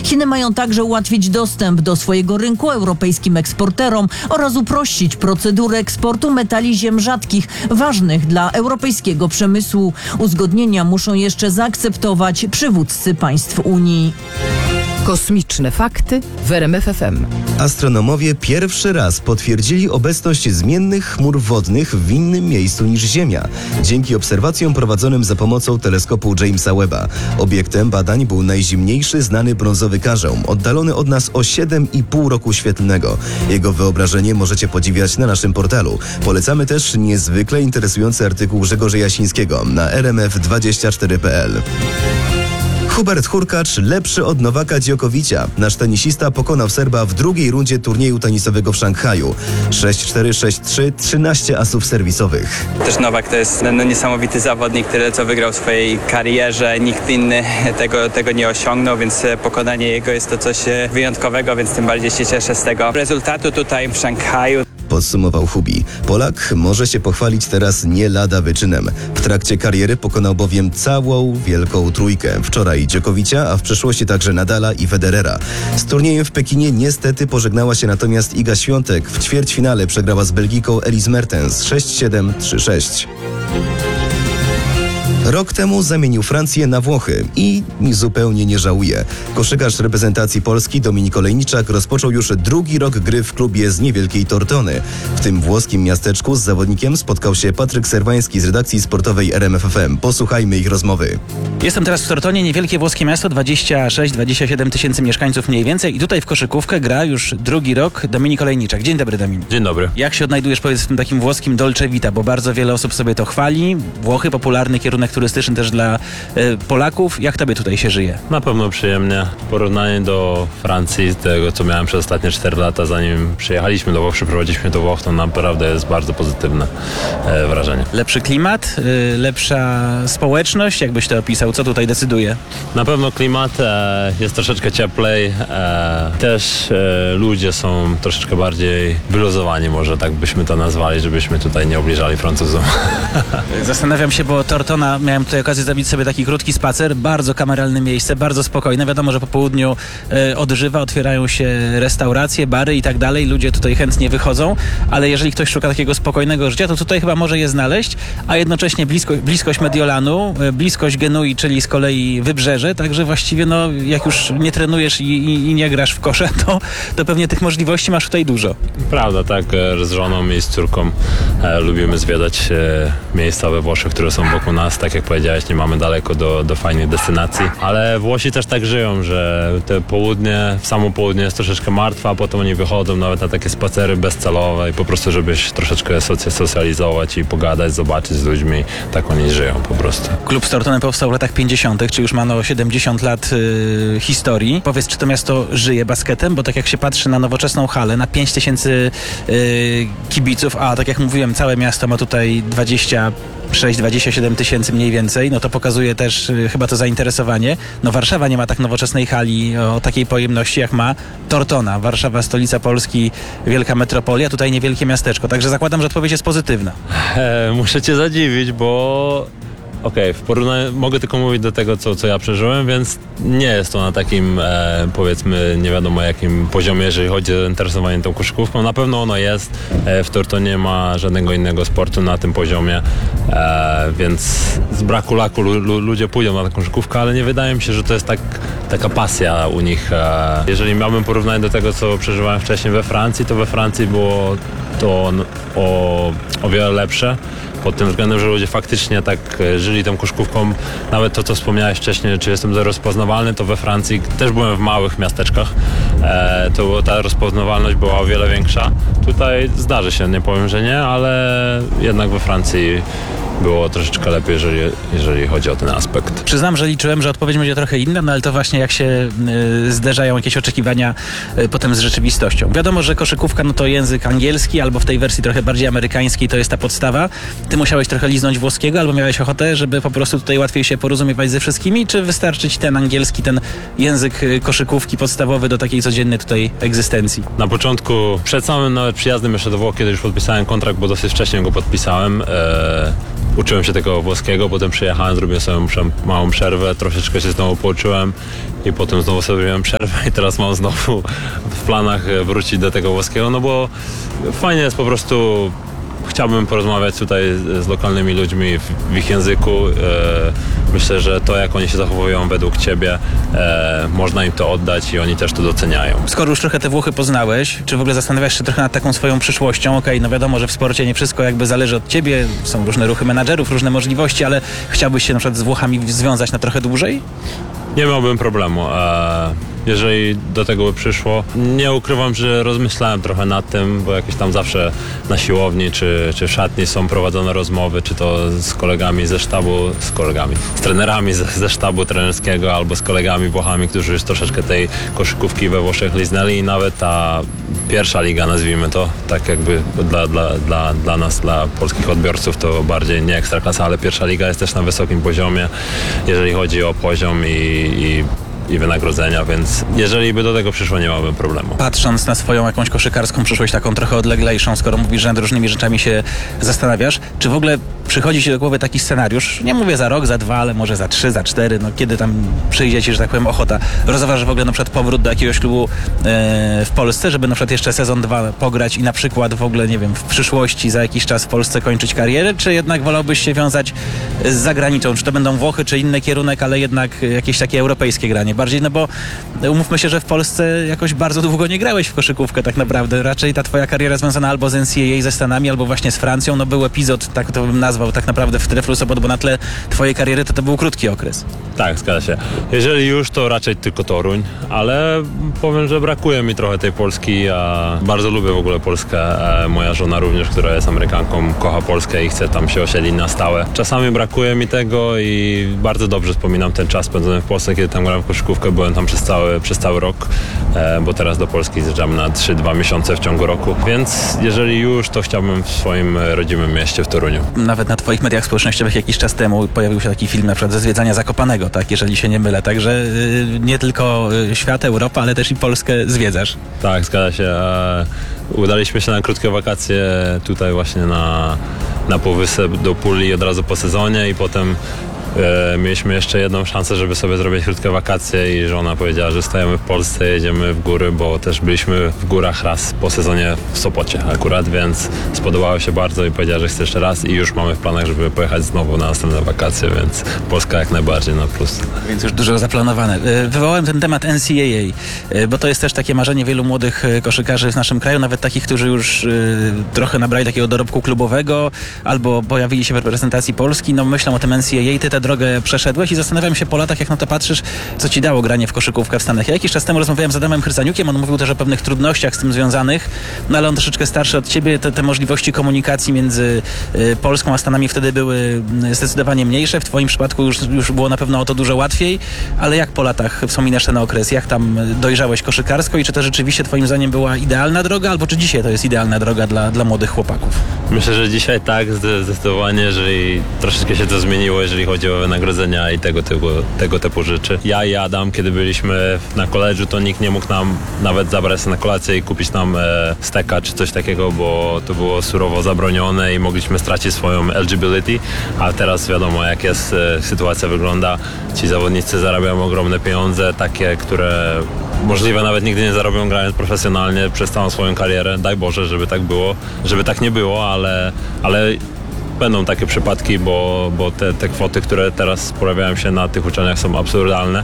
Chiny mają także ułatwić dostęp do swojego rynku europejskim eksporterom oraz uprościć procedurę eksportu metali ziem rzadkich, ważnych dla europejskiego przemysłu. Uzgodnienia muszą jeszcze zaakceptować przywódcy państw Unii. Kosmiczne fakty w RMF FM. Astronomowie pierwszy raz potwierdzili obecność zmiennych chmur wodnych w innym miejscu niż Ziemia, dzięki obserwacjom prowadzonym za pomocą teleskopu Jamesa Webba. Obiektem badań był najzimniejszy znany brązowy karzeł, oddalony od nas o 7,5 roku świetlnego. Jego wyobrażenie możecie podziwiać na naszym portalu. Polecamy też niezwykle interesujący artykuł Grzegorza Jasińskiego na rmf24.pl. Hubert Hurkacz lepszy od Nowaka Djokovicia. Nasz tenisista pokonał Serba w drugiej rundzie turnieju tenisowego w Szanghaju. 6-4, 6-3, 13 asów serwisowych. Też Nowak to jest niesamowity zawodnik, tyle co wygrał w swojej karierze. Nikt inny tego nie osiągnął, więc pokonanie jego jest to coś wyjątkowego, więc tym bardziej się cieszę z tego rezultatu tutaj w Szanghaju. Podsumował Hubi. Polak może się pochwalić teraz nie lada wyczynem. W trakcie kariery pokonał bowiem całą wielką trójkę. Wczoraj Djokovicia, a w przeszłości także Nadala i Federera. Z turniejem w Pekinie niestety pożegnała się natomiast Iga Świątek. W ćwierćfinale przegrała z Belgiką Elise Mertens 6-7, 3-6. Rok temu zamienił Francję na Włochy i zupełnie nie żałuje. Koszykarz reprezentacji Polski Dominik Olejniczak rozpoczął już drugi rok gry w klubie z niewielkiej Tortony. W tym włoskim miasteczku z zawodnikiem spotkał się Patryk Serwański z redakcji sportowej RMF FM. Posłuchajmy ich rozmowy. Jestem teraz w Tortonie, niewielkie włoskie miasto, 26-27 tysięcy mieszkańców mniej więcej i tutaj w koszykówkę gra już drugi rok Dominik Olejniczak. Dzień dobry, Dominik. Dzień dobry. Jak się odnajdujesz, powiedz, w tym takim włoskim Dolce Vita, bo bardzo wiele osób sobie to chwali. Włochy, popularny kierunek turystyczny też dla Polaków. Jak tobie tutaj się żyje? Na pewno przyjemnie. W porównaniu do Francji, tego co miałem przez ostatnie 4 lata, zanim przyjechaliśmy do Włoch, przeprowadziliśmy do Włoch, to naprawdę jest bardzo pozytywne wrażenie. Lepszy klimat, lepsza społeczność, jakbyś to opisał? Co tutaj decyduje? Na pewno klimat jest troszeczkę cieplej. Też ludzie są troszeczkę bardziej wyluzowani, może tak byśmy to nazwali, żebyśmy tutaj nie obliżali Francuzom. Zastanawiam się, bo Tortona, miałem tutaj okazję zrobić sobie taki krótki spacer, bardzo kameralne miejsce, bardzo spokojne. Wiadomo, że po południu odżywa, otwierają się restauracje, bary i tak dalej. Ludzie tutaj chętnie wychodzą, ale jeżeli ktoś szuka takiego spokojnego życia, to tutaj chyba może je znaleźć, a jednocześnie bliskość Mediolanu, bliskość Genui, czyli z kolei wybrzeże, także właściwie no, jak już nie trenujesz i nie grasz w kosze, to pewnie tych możliwości masz tutaj dużo. Prawda, tak. Z żoną i z córką lubimy zwiedzać miejsca we Włoszech, które są wokół nas. Tak jak powiedziałeś, nie mamy daleko do fajnych destynacji, ale Włosi też tak żyją, że te południe, samo południe jest troszeczkę martwe, a potem oni wychodzą nawet na takie spacery bezcelowe i po prostu, żebyś troszeczkę socjalizować i pogadać, zobaczyć z ludźmi. Tak oni żyją po prostu. Klub z Tortony powstał w latach 50., czy już ma 70 lat historii. Powiedz, czy to miasto żyje basketem, bo tak jak się patrzy na nowoczesną halę, na 5000 kibiców, a tak jak mówiłem, całe miasto ma tutaj 26-27 tysięcy mniej więcej, no to pokazuje też chyba to zainteresowanie. No Warszawa nie ma tak nowoczesnej hali o takiej pojemności jak ma Tortona. Warszawa, stolica Polski, wielka metropolia, tutaj niewielkie miasteczko, także zakładam, że odpowiedź jest pozytywna. Muszę cię zadziwić, bo okej, w porównaniu mogę tylko mówić do tego, co ja przeżyłem, więc nie jest to na takim, powiedzmy, nie wiadomo jakim poziomie, jeżeli chodzi o zainteresowanie tą koszykówką. Na pewno ono jest. W Tortonie nie ma żadnego innego sportu na tym poziomie, więc z braku laku ludzie pójdą na tę koszykówkę, ale nie wydaje mi się, że to jest taka pasja u nich. Jeżeli miałbym porównać do tego, co przeżywałem wcześniej we Francji, to we Francji było to o wiele lepsze. Pod tym względem, że ludzie faktycznie tak żyli tą koszykówką. Nawet to, co wspomniałeś wcześniej, czy jestem rozpoznawalny, to we Francji też byłem w małych miasteczkach. Ta rozpoznawalność była o wiele większa. Tutaj zdarzy się, nie powiem, że nie, ale jednak we Francji było troszeczkę lepiej, jeżeli chodzi o ten aspekt. Przyznam, że liczyłem, że odpowiedź będzie trochę inna, no ale to właśnie jak się zderzają jakieś oczekiwania potem z rzeczywistością. Wiadomo, że koszykówka no to język angielski, albo w tej wersji trochę bardziej amerykańskiej to jest ta podstawa. Ty musiałeś trochę liznąć włoskiego, albo miałeś ochotę, żeby po prostu tutaj łatwiej się porozumiewać ze wszystkimi, czy wystarczy ci ten angielski, ten język koszykówki podstawowy do takiej codziennej tutaj egzystencji? Na początku, przed samym nawet przyjazdem jeszcze do Włoch, kiedy już podpisałem kontrakt, bo dosyć wcześnie go podpisałem, uczyłem się tego włoskiego, potem przyjechałem, zrobiłem sobie małą przerwę, troszeczkę się znowu pouczyłem i potem znowu sobie zrobiłem przerwę i teraz mam znowu w planach wrócić do tego włoskiego, no bo fajnie jest po prostu. Chciałbym porozmawiać tutaj z lokalnymi ludźmi w ich języku. Myślę, że to, jak oni się zachowują według ciebie, można im to oddać i oni też to doceniają. Skoro już trochę te Włochy poznałeś, czy w ogóle zastanawiasz się trochę nad taką swoją przyszłością? Okej, no wiadomo, że w sporcie nie wszystko jakby zależy od ciebie, są różne ruchy menadżerów, różne możliwości, ale chciałbyś się na przykład z Włochami związać na trochę dłużej? Nie miałbym problemu. Jeżeli do tego by przyszło, nie ukrywam, że rozmyślałem trochę nad tym, bo jakieś tam zawsze na siłowni czy w szatni są prowadzone rozmowy, czy to z kolegami ze sztabu, z trenerami ze sztabu trenerskiego albo z kolegami Włochami, którzy już troszeczkę tej koszykówki we Włoszech liznęli i nawet ta pierwsza liga, nazwijmy to, tak jakby dla nas, dla polskich odbiorców to bardziej nie ekstraklasa, ale pierwsza liga jest też na wysokim poziomie, jeżeli chodzi o poziom i wynagrodzenia, więc jeżeli by do tego przyszło, nie miałbym problemu. Patrząc na swoją jakąś koszykarską przyszłość, taką trochę odleglejszą, skoro mówisz, że nad różnymi rzeczami się zastanawiasz, czy w ogóle przychodzi ci do głowy taki scenariusz, nie mówię za rok, za 2, ale może za 3, za 4, no kiedy tam przyjdzie ci, że tak powiem, ochota, rozważasz w ogóle na przykład powrót do jakiegoś klubu w Polsce, żeby na przykład jeszcze sezon 2 pograć i na przykład w ogóle, nie wiem, w przyszłości za jakiś czas w Polsce kończyć karierę, czy jednak wolałbyś się wiązać z zagranicą, czy to będą Włochy, czy inny kierunek, ale jednak jakieś takie europejskie granie bardziej, no bo umówmy się, że w Polsce jakoś bardzo długo nie grałeś w koszykówkę tak naprawdę, raczej ta twoja kariera związana albo z NCAA, ze Stanami, albo właśnie z Francją, no był epizod, tak to bym nazwał tak naprawdę w Treflu Sopot, bo na tle twojej kariery to był krótki okres. Tak, zgadza się. Jeżeli już, to raczej tylko Toruń, ale powiem, że brakuje mi trochę tej Polski, a bardzo lubię w ogóle Polskę. Moja żona również, która jest Amerykanką, kocha Polskę i chce tam się osiedlić na stałe. Czasami brakuje mi tego i bardzo dobrze wspominam ten czas spędzony w Polsce, kiedy tam grałem w koszykówkę, byłem tam przez cały rok, bo teraz do Polski zjeżdżam na 3-2 miesiące w ciągu roku, więc jeżeli już, to chciałbym w swoim rodzimym mieście w Toruniu. Nawet na twoich mediach społecznościowych jakiś czas temu pojawił się taki film na przykład ze zwiedzania Zakopanego, tak, jeżeli się nie mylę, także nie tylko świat, Europa, ale też i Polskę zwiedzasz. Tak, zgadza się. Udaliśmy się na krótkie wakacje tutaj właśnie na Półwysep do Puli od razu po sezonie i potem mieliśmy jeszcze jedną szansę, żeby sobie zrobić krótkie wakacje i żona powiedziała, że stajemy w Polsce, jedziemy w góry, bo też byliśmy w górach raz po sezonie w Sopocie akurat, więc spodobało się bardzo i powiedziała, że chce jeszcze raz i już mamy w planach, żeby pojechać znowu na następne wakacje, więc Polska jak najbardziej na plus. Więc już dużo zaplanowane. Wywołałem ten temat NCAA, bo to jest też takie marzenie wielu młodych koszykarzy w naszym kraju, nawet takich, którzy już trochę nabrali takiego dorobku klubowego albo pojawili się w reprezentacji Polski, no myślą o tym NCAA, ty tę drogę przeszedłeś i zastanawiam się po latach, jak na to patrzysz, co ci dało granie w koszykówkę w Stanach. Ja jakiś czas temu rozmawiałem z Adamem Chryzaniukiem, on mówił też o pewnych trudnościach z tym związanych, no ale on troszeczkę starszy od ciebie, te możliwości komunikacji między Polską a Stanami wtedy były zdecydowanie mniejsze, w twoim przypadku już było na pewno o to dużo łatwiej, ale jak po latach wspominasz ten okres, jak tam dojrzałeś koszykarsko i czy to rzeczywiście twoim zdaniem była idealna droga, albo czy dzisiaj to jest idealna droga dla młodych chłopaków? Myślę, że dzisiaj tak, zdecydowanie, jeżeli troszeczkę się to zmieniło, jeżeli chodzi o wynagrodzenia i tego typu rzeczy. Ja i Adam, kiedy byliśmy na koledżu, to nikt nie mógł nam nawet zabrać na kolację i kupić nam steka czy coś takiego, bo to było surowo zabronione i mogliśmy stracić swoją eligibility, a teraz wiadomo, jak jest sytuacja wygląda. Ci zawodnicy zarabiają ogromne pieniądze, takie, które możliwe nawet nigdy nie zarobią grając profesjonalnie przez całą swoją karierę. Daj Boże, żeby tak było, żeby tak nie było, ale będą takie przypadki, bo te kwoty, które teraz pojawiają się na tych uczelniach, są absurdalne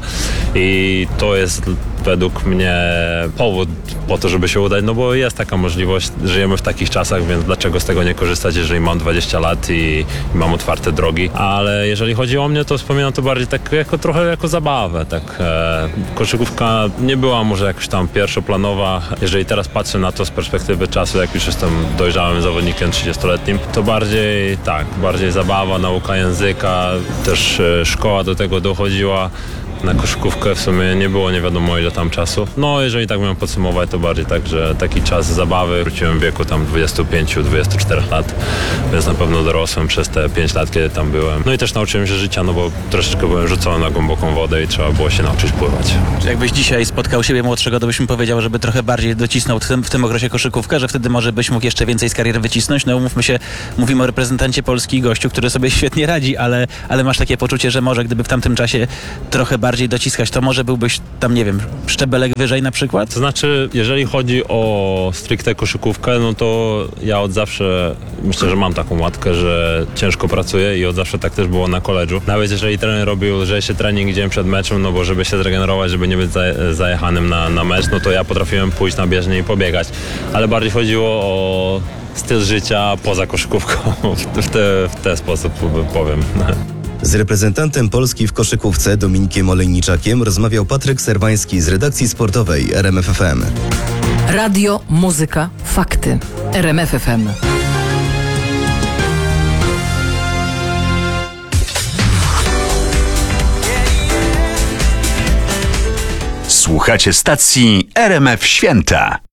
i to jest według mnie powód po to, żeby się udać, no bo jest taka możliwość, żyjemy w takich czasach, więc dlaczego z tego nie korzystać, jeżeli mam 20 lat i mam otwarte drogi, ale jeżeli chodzi o mnie, to wspominam to bardziej tak trochę jako zabawę, tak. Koszykówka nie była może jakoś tam pierwszoplanowa, jeżeli teraz patrzę na to z perspektywy czasu, jak już jestem dojrzałym zawodnikiem 30-letnim, to bardziej zabawa, nauka języka, też szkoła do tego dochodziła. Na koszykówkę w sumie nie było nie wiadomo ile tam czasu. No jeżeli tak miałem podsumować, to bardziej tak, że taki czas zabawy. Wróciłem w wieku tam 25-24 lat, więc na pewno dorosłem przez te 5 lat, kiedy tam byłem. No i też nauczyłem się życia, no bo troszeczkę byłem rzucony na głęboką wodę i trzeba było się nauczyć pływać. Czy jakbyś dzisiaj spotkał siebie młodszego, to byś mi powiedział, żeby trochę bardziej docisnął w tym okresie koszykówkę, że wtedy może byś mógł jeszcze więcej z kariery wycisnąć? No umówmy się, mówimy o reprezentancie Polski i gościu, który sobie świetnie radzi, ale masz takie poczucie, że może gdyby w tamtym czasie trochę bardziej dociskać, to może byłbyś tam, nie wiem, szczebelek wyżej na przykład? To znaczy, jeżeli chodzi o stricte koszykówkę, no to ja od zawsze myślę, że mam taką łatkę, że ciężko pracuję i od zawsze tak też było na koledżu. Nawet jeżeli trener robił lżejszy trening dzień przed meczem, no bo żeby się zregenerować, żeby nie być zajechanym na mecz, no to ja potrafiłem pójść na bieżnię i pobiegać. Ale bardziej chodziło o styl życia poza koszykówką. W ten sposób powiem. Z reprezentantem Polski w koszykówce Dominikiem Olejniczakiem rozmawiał Patryk Serwański z redakcji sportowej RMF FM. Radio, muzyka, fakty. RMF FM. Słuchacie stacji RMF Święta.